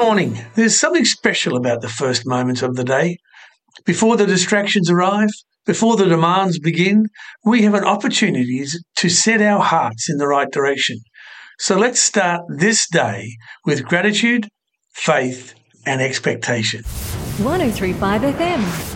morning. There's something special about the first moments of the day. Before the distractions arrive, before the demands begin, we have an opportunity to set our hearts in the right direction. So let's start this day with gratitude, faith, and expectation. 1035 FM.